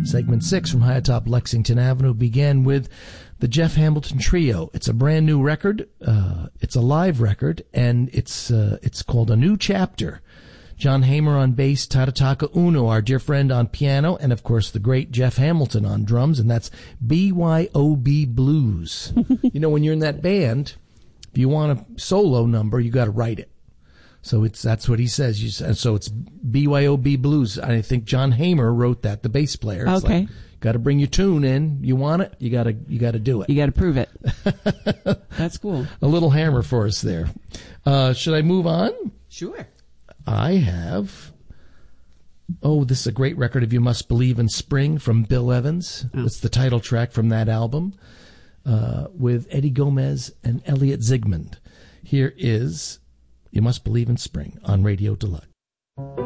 Segment 6 from high atop Lexington Avenue began with the Jeff Hamilton Trio. It's a brand new record. It's a live record, and it's called A New Chapter. John Hamer on bass, Tadataka Uno, our dear friend, on piano, and of course the great Jeff Hamilton on drums, and that's BYOB Blues. You know, when you're in that band, if you want a solo number, you got to write it. So that's what he says. So it's BYOB Blues. I think John Hamer wrote that, the bass player. It's okay. Like, got to bring your tune in. You want it? You got to do it. You got to prove it. That's cool. A little Hammer for us there. Should I move on? Sure. I have. Oh, this is a great record of You Must Believe in Spring from Bill Evans. Oh. It's the title track from that album with Eddie Gomez and Elliot Zygmunt. Here is You Must Believe in Spring on Radio Deluxe.